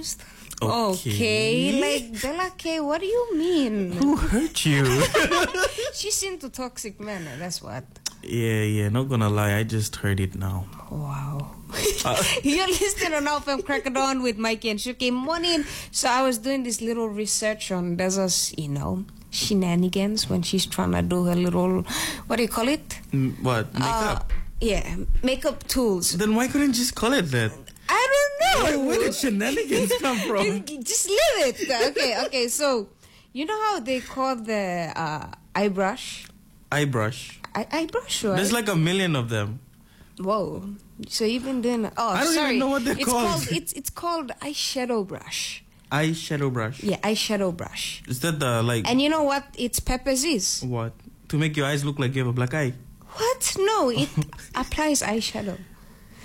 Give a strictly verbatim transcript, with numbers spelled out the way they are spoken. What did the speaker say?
Okay. Okay, like Bella K, what do you mean? Who hurt you? She's into toxic men, that's what. Yeah, yeah, not gonna lie, I just heard it now. Wow. Uh, You're listening on F M Crack It On with Mikey and Shuki. Morning. So I was doing this little research on Deza's, you know, shenanigans when she's trying to do her little, what do you call it? mm, what? Makeup? Uh, yeah, makeup tools. Then why couldn't you just call it that? I don't Where, know. where did shenanigans come from? Just leave it. Okay, okay. So, you know how they call the uh, eye brush? Eye brush. I, eye brush, right? There's like a million of them. Whoa. So you've been doing... Oh, I don't sorry. even know what they're it's called. called. It's, it's called eyeshadow brush. Eyeshadow brush. Yeah, eyeshadow brush. Is that the like... And you know what its purpose is? What? To make your eyes look like you have a black eye? What? No, it applies eyeshadow.